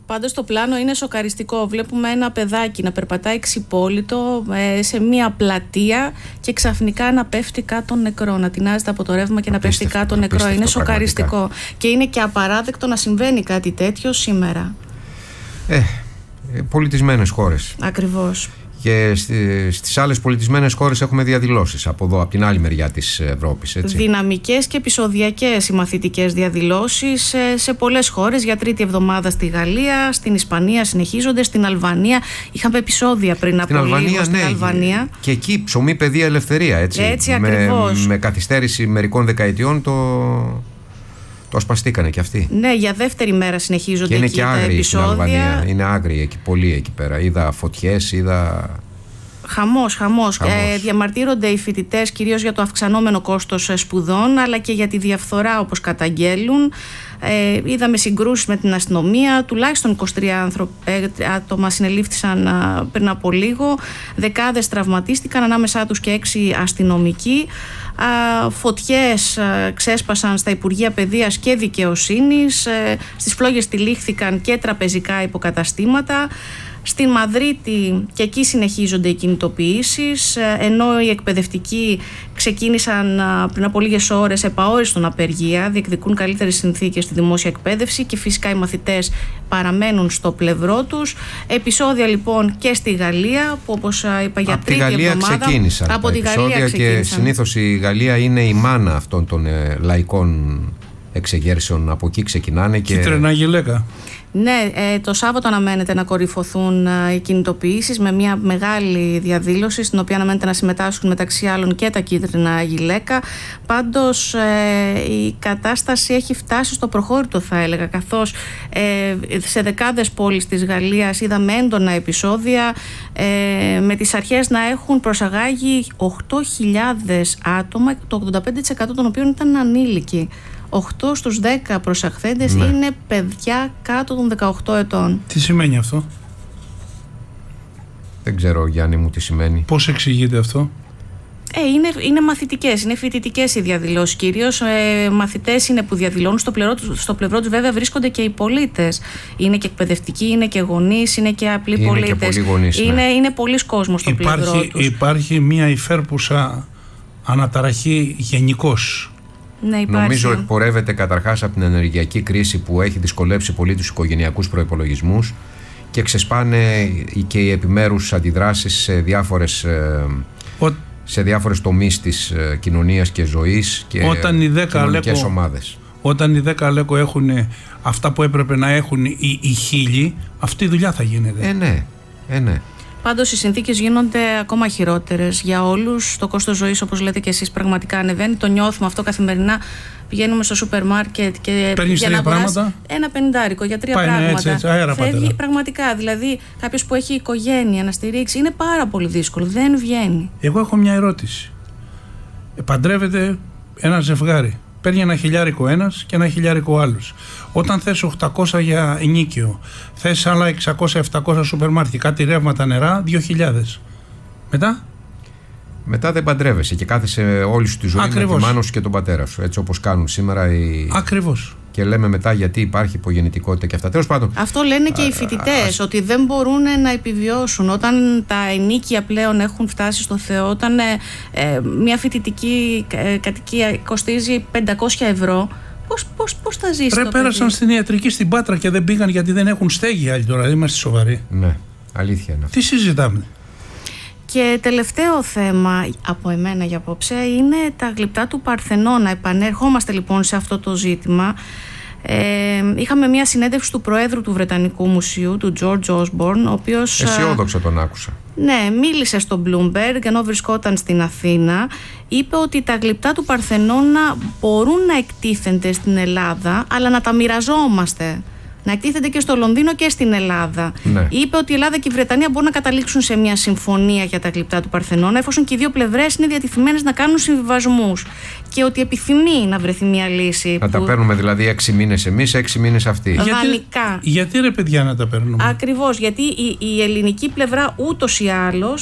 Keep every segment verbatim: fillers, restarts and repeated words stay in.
Πάντως το πλάνο είναι σοκαριστικό. Βλέπουμε ένα παιδάκι να περπατάει ξυπόλυτο ε, σε μια πλατεία και ξαφνικά να πέφτει κάτω νεκρό. Να τεινάζεται από το ρεύμα και να πέφτει κάτω νεκρό. Είναι σοκαριστικό. Πραγματικά. Και είναι και απαράδεκτο να συμβαίνει κάτι τέτοιο σήμερα. Ε, πολιτισμένες χώρες. Ακριβώς. Και στις άλλες πολιτισμένες χώρες έχουμε διαδηλώσεις από εδώ, από την άλλη μεριά της Ευρώπης. Έτσι. Δυναμικές και επεισοδιακές οι μαθητικές διαδηλώσεις σε πολλές χώρες. Για τρίτη εβδομάδα στη Γαλλία, στην Ισπανία συνεχίζονται, στην Αλβανία. Είχαμε επεισόδια πριν στην από Αλβανία, λίγο στην ναι, Αλβανία. Και εκεί ψωμί, παιδεία, ελευθερία. Έτσι, έτσι με, ακριβώς. Με καθυστέρηση μερικών δεκαετιών το... Το ασπαστήκανε κι αυτοί. Ναι, για δεύτερη μέρα συνεχίζονται και εκεί τα επεισόδια. Στην Αλβανία. Είναι άγριοι εκεί, πολύ εκεί πέρα. Είδα φωτιές, είδα. Χαμός, χαμός. χαμός. Ε, διαμαρτύρονται οι φοιτητές κυρίως για το αυξανόμενο κόστος σπουδών, αλλά και για τη διαφθορά όπως καταγγέλουν. Ε, είδαμε συγκρούσεις με την αστυνομία. Τουλάχιστον είκοσι τρία άνθρω... ε, άτομα συνελήφθησαν α, πριν από λίγο. Δεκάδες τραυματίστηκαν, ανάμεσά τους και έξι αστυνομικοί. Α, φωτιές α, ξέσπασαν στα Υπουργεία Παιδείας και Δικαιοσύνης. Ε, στις φλόγες τυλίχθηκαν και τραπεζικά υποκαταστήματα. Στην Μαδρίτη και εκεί συνεχίζονται οι κινητοποιήσεις, ενώ οι εκπαιδευτικοί ξεκίνησαν πριν από λίγες ώρες επαόριστον απεργία, διεκδικούν καλύτερες συνθήκες στη δημόσια εκπαίδευση και φυσικά οι μαθητές παραμένουν στο πλευρό τους. Επεισόδια λοιπόν και στη Γαλλία, που όπως είπα για από τρίτη τη Γαλλία εβδομάδα. Ξεκίνησαν από τα τη επεισόδια Γαλλία ξεκίνησαν. Και συνήθως η Γαλλία είναι η μάνα αυτών των ε, λαϊκών εξεγέρσεων. Από εκεί ξεκινάνε. Και... Κίτρινα γυλαίκα. Ναι, ε, το Σάββατο αναμένεται να κορυφωθούν ε, οι κινητοποιήσεις με μια μεγάλη διαδήλωση στην οποία αναμένεται να συμμετάσχουν μεταξύ άλλων και τα κίτρινα γυλαίκα. Πάντως ε, η κατάσταση έχει φτάσει στο προχώρητο, θα έλεγα, καθώς ε, σε δεκάδες πόλεις της Γαλλίας είδαμε έντονα επεισόδια ε, με τις αρχές να έχουν προσαγάγει οκτώ χιλιάδες άτομα, το ογδόντα πέντε τοις εκατό των οποίων ήταν ανήλικοι. οκτώ στους δέκα προσαχθέντες ναι. είναι παιδιά κάτω των δεκαοκτώ ετών. Τι σημαίνει αυτό? Δεν ξέρω, Γιάννη μου, τι σημαίνει. Πώς εξηγείται αυτό? Ε, είναι, είναι μαθητικές, είναι φοιτητικές οι διαδηλώσεις. Κυρίως ε, μαθητές είναι που διαδηλώνουν. Στο πλευρό, στο πλευρό τους βέβαια βρίσκονται και οι πολίτες. Είναι και εκπαιδευτικοί, είναι και γονείς, είναι και απλοί είναι πολίτες. Και πολλοί γονείς, είναι, ναι. είναι πολλής κόσμος στο υπάρχει, πλευρό τους. Υπάρχει μια υφέρπουσα αναταραχή γενικώς. Ναι, νομίζω εκπορεύεται καταρχάς από την ενεργειακή κρίση που έχει δυσκολέψει πολύ τους οικογενειακούς προϋπολογισμούς και ξεσπάνε και οι επιμέρους αντιδράσεις σε διάφορες, Ο... σε διάφορες τομείς της κοινωνίας και ζωής και κοινωνικές ομάδες. Όταν οι δέκα Αλέκο έχουν αυτά που έπρεπε να έχουν οι, οι χίλιοι, αυτή η δουλειά θα γίνεται. Ε, ναι, ε, ναι. Πάντως οι συνθήκες γίνονται ακόμα χειρότερες για όλους. Το κόστος ζωής, όπως λέτε και εσείς, πραγματικά ανεβαίνει. Το νιώθουμε αυτό καθημερινά. Πηγαίνουμε στο σούπερ μάρκετ και παίρνεις για τρία να πράγματα. Ένα πενηντάρικο για τρία Πάει, πράγματα. Έτσι, έτσι, αέρα, φεύγει πραγματικά. Δηλαδή, κάποιος που έχει οικογένεια να στηρίξει είναι πάρα πολύ δύσκολο. Δεν βγαίνει. Εγώ έχω μια ερώτηση. Παντρεύεται ένα ζευγάρι. Παίρνει ένα χιλιάρικο ένας και ένα χιλιάρικο άλλος. Όταν θες οχτακόσια για ενίκιο, θες άλλα εξακόσια επτακόσια σούπερ μάρκετ, κάτι ρεύματα, νερά, δύο χιλιάδες. Μετά? Μετά δεν παντρεύεσαι και κάθεσαι όλη σου τη ζωή Ακριβώς. με τη μάνα σου και τον πατέρα σου. Έτσι όπως κάνουν σήμερα οι... Ακριβώς. Και λέμε μετά γιατί υπάρχει υπογεννητικότητα και αυτά. Τέλος πάντων. Αυτό λένε και α, οι φοιτητές, α, ότι δεν μπορούν να επιβιώσουν. Όταν τα ενίκια πλέον έχουν φτάσει στο Θεό, όταν ε, ε, μια φοιτητική ε, κατοικία κοστίζει πεντακόσια ευρώ, πώς, πώς, πώς θα ζήσει? Ρε, πέρασαν παιδί? Στην ιατρική στην Πάτρα και δεν πήγαν γιατί δεν έχουν στέγη άλλοι τώρα. Δεν είμαστε σοβαροί. Ναι, αλήθεια είναι. Τι συζητάμε? Και τελευταίο θέμα από εμένα για απόψε είναι τα γλυπτά του Παρθενώνα. Επανέρχομαστε λοιπόν σε αυτό το ζήτημα. Ε, είχαμε μια συνέντευξη του Προέδρου του Βρετανικού Μουσείου, του George Osborne, ο οποίος... Αισιόδοξα τον άκουσα. Ναι, μίλησε στο Bloomberg ενώ βρισκόταν στην Αθήνα. Είπε ότι τα γλυπτά του Παρθενώνα μπορούν να εκτίθενται στην Ελλάδα, αλλά να τα μοιραζόμαστε. Να εκτίθεται και στο Λονδίνο και στην Ελλάδα. Ναι. Είπε ότι η Ελλάδα και η Βρετανία μπορούν να καταλήξουν σε μια συμφωνία για τα γλυπτά του Παρθενώνα, εφόσον και οι δύο πλευρές είναι διατεθειμένες να κάνουν συμβιβασμούς. Και ότι επιθυμεί να βρεθεί μια λύση. Να που... τα παίρνουμε δηλαδή έξι μήνες εμείς, έξι μήνες αυτοί. Δανεικά. Γιατί, γιατί ρε παιδιά να τα παίρνουμε? Ακριβώς, γιατί η, η ελληνική πλευρά ούτως ή άλλως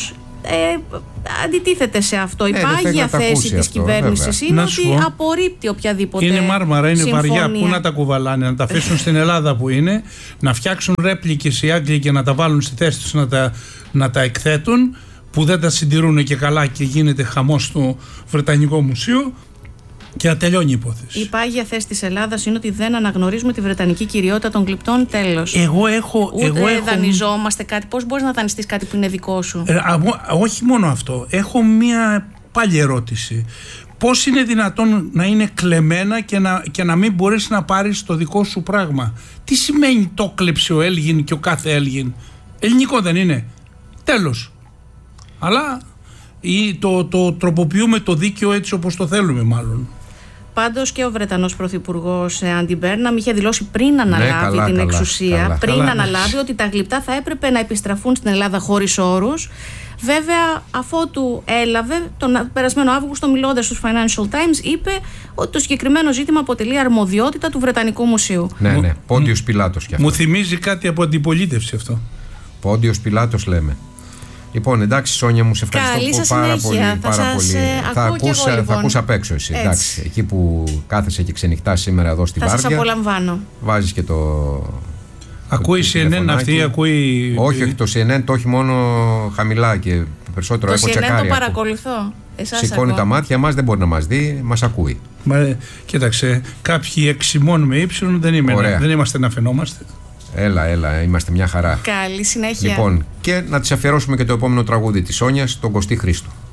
ε, αντιτίθεται σε αυτό. Ε, η πάγια θέση της κυβέρνησης είναι ότι πω, απορρίπτει οποιαδήποτε είναι μάρμαρα, είναι συμφωνία. Βαριά. Πού να τα κουβαλάνε, να τα αφήσουν στην Ελλάδα που είναι, να φτιάξουν ρέπλικες οι Άγγλοι και να τα βάλουν στη θέση τους να τα, να τα εκθέτουν, που δεν τα συντηρούν και καλά και γίνεται χαμός στο Βρετανικό Μουσείο. Και ατελειώνει η υπόθεση. Η πάγια θέση της Ελλάδας είναι ότι δεν αναγνωρίζουμε τη βρετανική κυριότητα των γλυπτών, τέλος. Εγώ έχω. Ούτε εγώ έχω... δανειζόμαστε κάτι. Πώς μπορείς να δανειστείς κάτι που είναι δικό σου? Ε, α, όχι μόνο αυτό. Έχω μία πάλι ερώτηση. Πώς είναι δυνατόν να είναι κλεμμένα και να, και να μην μπορείς να πάρεις το δικό σου πράγμα? Τι σημαίνει το κλέψε ο Έλγιν και ο κάθε Έλγιν? Ελληνικό δεν είναι? Τέλος. Αλλά ή το, το τροποποιούμε το δίκαιο έτσι όπως το θέλουμε μάλλον. Πάντως και ο Βρετανός Πρωθυπουργός Άντι Μπέρναμ είχε δηλώσει πριν αναλάβει ναι, καλά, την καλά, εξουσία, καλά, πριν καλά. αναλάβει ότι τα γλυπτά θα έπρεπε να επιστραφούν στην Ελλάδα χωρίς όρους. Βέβαια, αφότου έλαβε, τον περασμένο Αύγουστο, μιλώντας στους Financial Times, είπε ότι το συγκεκριμένο ζήτημα αποτελεί αρμοδιότητα του Βρετανικού Μουσείου. Ναι, ναι, Πόντιος Πιλάτος κι αυτό. Μου θυμίζει κάτι από αντιπολίτευση αυτό. Πόντιος Πιλάτος λέμε. Λοιπόν, εντάξει, Σόνια μου, σε ευχαριστώ Καλή σας πάρα συνέχεια. πολύ. Θα Πάρα σας, πολύ. ε, θα ακούω κι ακούσα, εγώ, λοιπόν. θα ακούσα απ' έξω εσύ. Εντάξει, εκεί που κάθεσαι και ξενυχτάς σήμερα εδώ στη Θα Βάρδια. σας απολαμβάνω. Βάζεις και το. Ακούει η Σι Εν Εν αυτή, ακούει. Όχι, όχι, το Σι Εν Εν το έχει μόνο χαμηλά και περισσότερο Το έχω Σι Εν Εν τσεκάρει. το παρακολουθώ. Εσάς Σηκώνει ακούω. τα μάτια μας, δεν μπορεί να μας δει, μας ακούει. Μα, κοίταξε, κάποιοι εξημών με ύψιλον δεν, είμαι, δεν είμαστε να φαινόμαστε. Έλα, έλα, είμαστε μια χαρά. Καλή συνέχεια. Λοιπόν, και να της αφιερώσουμε και το επόμενο τραγούδι της Σόνιας, τον Κωστή Χρήστο.